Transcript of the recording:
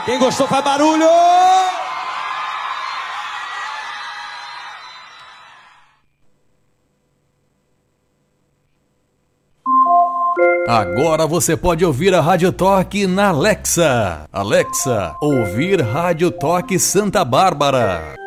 Quem gostou faz barulho! Agora você pode ouvir a Rádio Toque na Alexa. Alexa, ouvir Rádio Toque Santa Bárbara.